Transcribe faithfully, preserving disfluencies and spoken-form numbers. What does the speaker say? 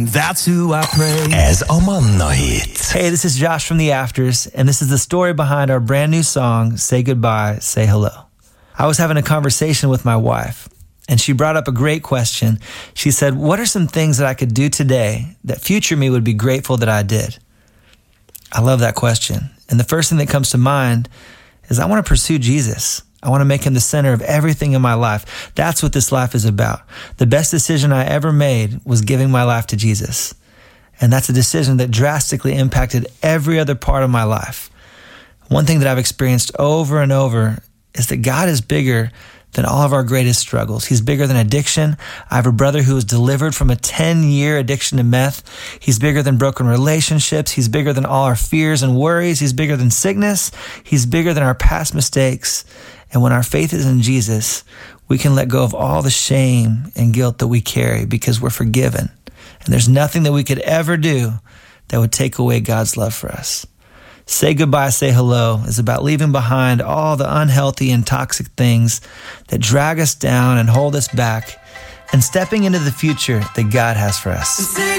That's who I pray. Ez a Manna Hit. Hey, this is Josh from The Afters, and this is the story behind our brand new song, Say Goodbye, Say Hello. I was having a conversation with my wife, and she brought up a great question. She said, what are some things that I could do today that future me would be grateful that I did? I love that question. And the first thing that comes to mind is I want to pursue Jesus. I want to make him the center of everything in my life. That's what this life is about. The best decision I ever made was giving my life to Jesus. And that's a decision that drastically impacted every other part of my life. One thing that I've experienced over and over is that God is bigger than all of our greatest struggles. He's bigger than addiction. I have a brother who was delivered from a ten-year addiction to meth. He's bigger than broken relationships. He's bigger than all our fears and worries. He's bigger than sickness. He's bigger than our past mistakes. And when our faith is in Jesus, we can let go of all the shame and guilt that we carry because we're forgiven. And there's nothing that we could ever do that would take away God's love for us. Say Goodbye, Say Hello is about leaving behind all the unhealthy and toxic things that drag us down and hold us back and stepping into the future that God has for us. Say